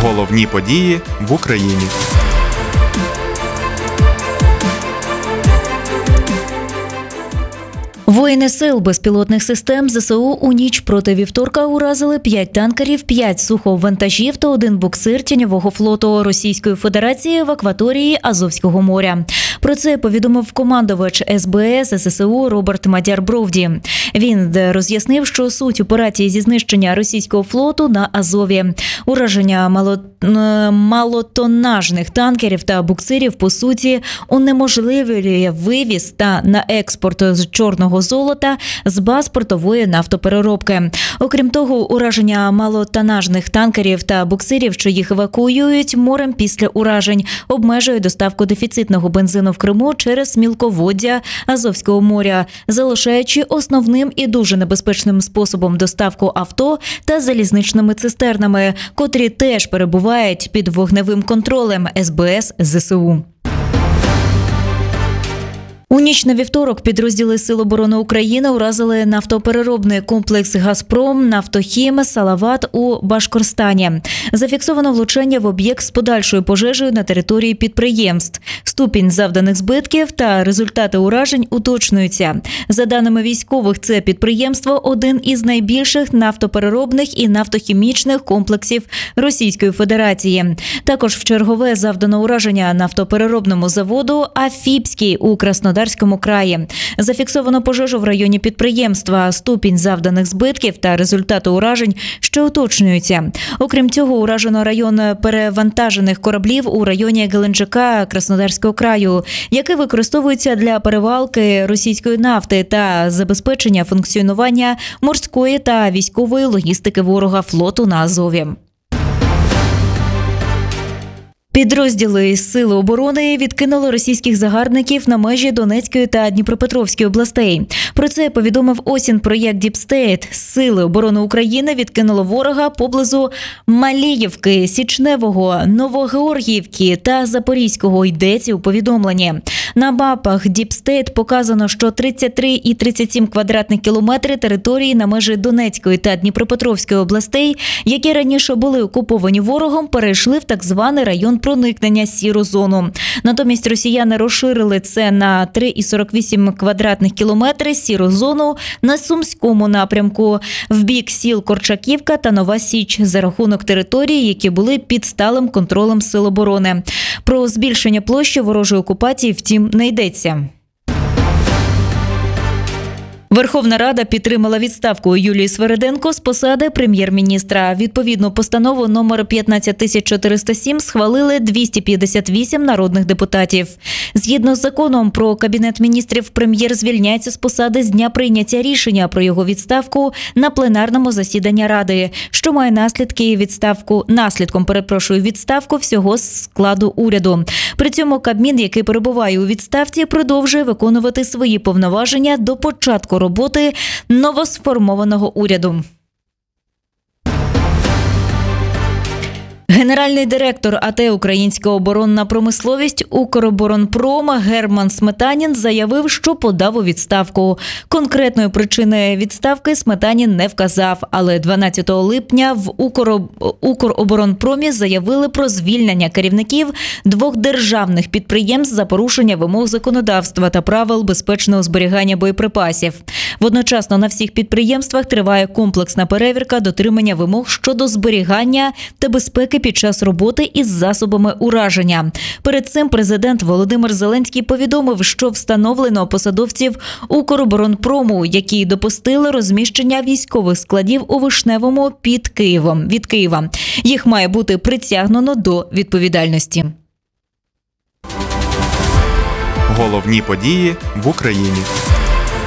Головні події в Україні. Воїни сил безпілотних систем ЗСУ у ніч проти вівторка уразили 5 танкерів, 5 суховантажів та 1 буксир тіньового флоту Російської Федерації в акваторії Азовського моря. Про це повідомив командувач СБС ЗСУ Роберт Мадяр-Бровді. Він роз'яснив, що суть операції зі знищення російського флоту на Азові. Ураження малотонажних танкерів та буксирів, по суті, унеможливлює вивіз та на експорт з чорного золота з баз портової нафтопереробки. Окрім того, ураження малотонажних танкерів та буксирів, що їх евакуюють морем після уражень, обмежує доставку дефіцитного бензину в Криму через мілководдя Азовського моря, залишаючи основним і дуже небезпечним способом доставку авто та залізничними цистернами, котрі теж перебувають під вогневим контролем СБС ЗСУ. У ніч на вівторок підрозділи Сил оборони України уразили нафтопереробний комплекс «Газпром», «Нафтохім», «Салават» у Башкортостані. Зафіксовано влучання в об'єкт з подальшою пожежею на території підприємств. Ступінь завданих збитків та результати уражень уточнюються. За даними військових, це підприємство – один із найбільших нафтопереробних і нафтохімічних комплексів Російської Федерації. Також в чергове завдано ураження нафтопереробному заводу «Афіпський» у Краснодарському краї. Зафіксовано пожежу в районі підприємства, ступінь завданих збитків та результати уражень, що уточнюються. Окрім цього, уражено район перевантажених кораблів у районі Геленджика Краснодарського краю, який використовується для перевалки російської нафти та забезпечення функціонування морської та військової логістики ворога флоту на Азові. Підрозділи Сили оборони відкинули російських загарбників на межі Донецької та Дніпропетровської областей. Про це повідомив Осінпроєкт Діпстейт. Сили оборони України відкинули ворога поблизу Маліївки, Січневого, Новогеоргіївки та Запорізького, йдеться у повідомленні. На мапах Діпстейт показано, що 33 і 37 квадратних кілометри території на межі Донецької та Дніпропетровської областей, які раніше були окуповані ворогом, перейшли в так званий район проникнення «Сіру зону». Натомість росіяни розширили це на 3,48 квадратних кілометри «Сіру зону» на Сумському напрямку, в бік сіл Корчаківка та Нова Січ, за рахунок територій, які були під сталим контролем Сил оборони. Про збільшення площі ворожої окупації, втім, не йдеться. Верховна Рада підтримала відставку Юлії Свериденко з посади прем'єр-міністра. Відповідну постанову номер 15407 схвалили 258 народних депутатів. Згідно з законом про Кабінет міністрів, прем'єр звільняється з посади з дня прийняття рішення про його відставку на пленарному засіданні Ради, що має наслідком відставку всього складу уряду. При цьому Кабмін, який перебуває у відставці, продовжує виконувати свої повноваження до початку роботи новосформованого уряду. Генеральний директор АТ «Українська оборонна промисловість» «Укроборонпром» Герман Сметанін заявив, що подав у відставку. Конкретної причини відставки Сметанін не вказав, але 12 липня в «Укроборонпромі» заявили про звільнення керівників 2 державних підприємств за порушення вимог законодавства та правил безпечного зберігання боєприпасів. Водночасно на всіх підприємствах триває комплексна перевірка дотримання вимог щодо зберігання та безпеки під час роботи із засобами ураження. Перед цим президент Володимир Зеленський повідомив, що встановлено посадовців «Укроборонпрому», які допустили розміщення військових складів у Вишневому від Києва. Їх має бути притягнено до відповідальності. Головні події в Україні.